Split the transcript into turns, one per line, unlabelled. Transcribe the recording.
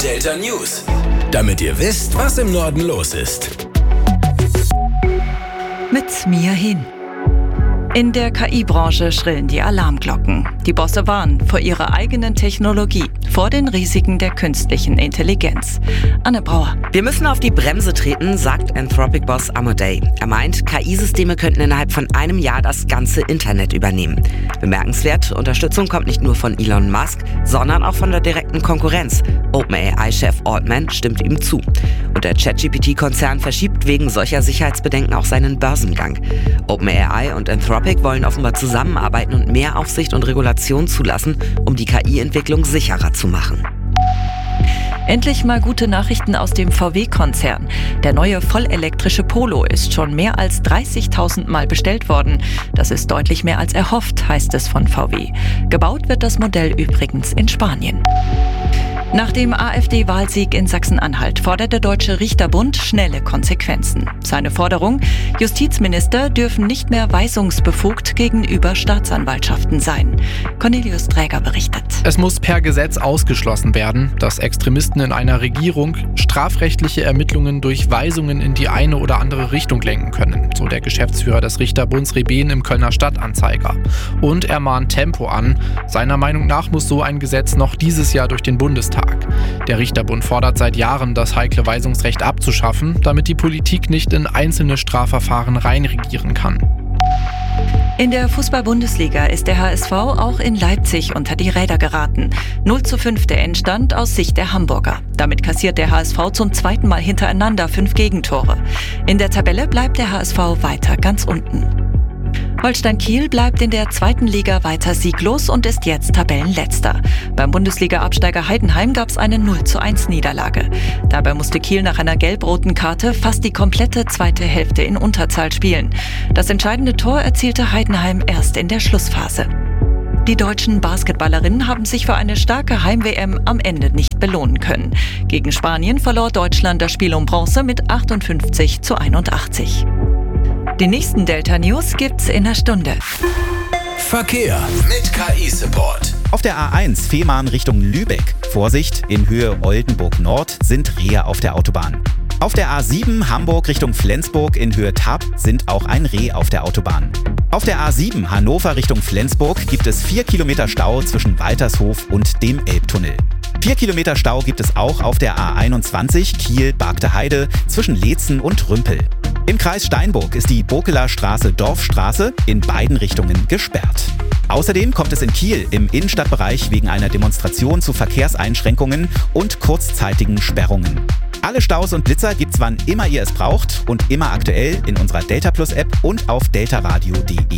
Delta News, damit ihr wisst, was im Norden los ist.
Mit Mia Hin. In der KI-Branche schrillen die Alarmglocken. Die Bosse warnen vor ihrer eigenen Technologie, vor den Risiken der künstlichen Intelligenz. Anne Brauer.
Wir müssen auf die Bremse treten, sagt Anthropic-Boss Amadei. Er meint, KI-Systeme könnten innerhalb von einem Jahr das ganze Internet übernehmen. Bemerkenswert, Unterstützung kommt nicht nur von Elon Musk, sondern auch von der direkten Konkurrenz. OpenAI-Chef Altman stimmt ihm zu. Und der ChatGPT-Konzern verschiebt wegen solcher Sicherheitsbedenken auch seinen Börsengang. OpenAI und Anthropic wollen offenbar zusammenarbeiten und mehr Aufsicht und Regulation zulassen, um die KI-Entwicklung sicherer zu machen.
Endlich mal gute Nachrichten aus dem VW-Konzern. Der neue vollelektrische Polo ist schon mehr als 30.000 Mal bestellt worden. Das ist deutlich mehr als erhofft, heißt es von VW. Gebaut wird das Modell übrigens in Spanien. Nach dem AfD-Wahlsieg in Sachsen-Anhalt fordert der Deutsche Richterbund schnelle Konsequenzen. Seine Forderung: Justizminister dürfen nicht mehr weisungsbefugt gegenüber Staatsanwaltschaften sein. Cornelius Träger berichtet.
Es muss per Gesetz ausgeschlossen werden, dass Extremisten in einer Regierung strafrechtliche Ermittlungen durch Weisungen in die eine oder andere Richtung lenken können, so der Geschäftsführer des Richterbunds Reben im Kölner Stadtanzeiger. Und er mahnt Tempo an. Seiner Meinung nach muss so ein Gesetz noch dieses Jahr durch den Bundestag. Der Richterbund fordert seit Jahren, das heikle Weisungsrecht abzuschaffen, damit die Politik nicht in einzelne Strafverfahren reinregieren kann.
In der Fußball-Bundesliga ist der HSV auch in Leipzig unter die Räder geraten. 0:5 der Endstand aus Sicht der Hamburger. Damit kassiert der HSV zum zweiten Mal hintereinander 5 Gegentore. In der Tabelle bleibt der HSV weiter ganz unten. Holstein Kiel bleibt in der zweiten Liga weiter sieglos und ist jetzt Tabellenletzter. Beim Bundesliga-Absteiger Heidenheim gab es eine 0:1 Niederlage. Dabei musste Kiel nach einer gelb-roten Karte fast die komplette zweite Hälfte in Unterzahl spielen. Das entscheidende Tor erzielte Heidenheim erst in der Schlussphase. Die deutschen Basketballerinnen haben sich für eine starke Heim-WM am Ende nicht belohnen können. Gegen Spanien verlor Deutschland das Spiel um Bronze mit 58:81. Die nächsten Delta News gibt's in einer Stunde.
Verkehr mit KI-Support.
Auf der A1 Fehmarn Richtung Lübeck. Vorsicht, in Höhe Oldenburg Nord sind Rehe auf der Autobahn. Auf der A7 Hamburg Richtung Flensburg in Höhe Tapp sind auch ein Reh auf der Autobahn. Auf der A7 Hannover Richtung Flensburg gibt es 4 Kilometer Stau zwischen Waltershof und dem Elbtunnel. 4 Kilometer Stau gibt es auch auf der A21 Kiel-Bargte Heide zwischen Leetzen und Rümpel. Im Kreis Steinburg ist die Bokeler Straße-Dorfstraße in beiden Richtungen gesperrt. Außerdem kommt es in Kiel im Innenstadtbereich wegen einer Demonstration zu Verkehrseinschränkungen und kurzzeitigen Sperrungen. Alle Staus und Blitzer gibt's wann immer ihr es braucht und immer aktuell in unserer Delta Plus App und auf deltaradio.de.